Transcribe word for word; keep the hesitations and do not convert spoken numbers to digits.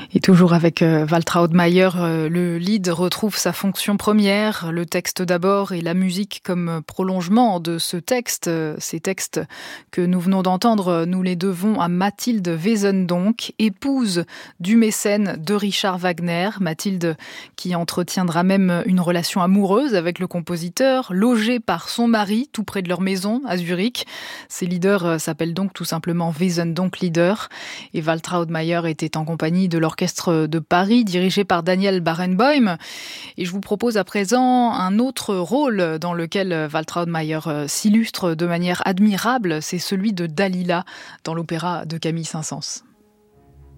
Et toujours avec euh, Waltraud Mayer, euh, le lied retrouve sa fonction première, le texte d'abord et la musique comme prolongement de ce texte. Ces textes que nous venons d'entendre, nous les devons à Mathilde Wesendonck, épouse du mécène de Richard Wagner. Mathilde qui entretiendra même une relation amoureuse avec le compositeur, logée par son mari tout près de leur maison à Zurich. Ces leaders s'appellent donc tout simplement Wesendonck Lieder. Et Waltraud Mayer était en compagnie de l'Orchestre de Paris, dirigé par Daniel Barenboim. Et je vous propose à présent un autre rôle dans lequel Waltraud Mayer s'illustre de manière admirable, c'est celui de Dalila dans l'opéra de Camille Saint-Saëns.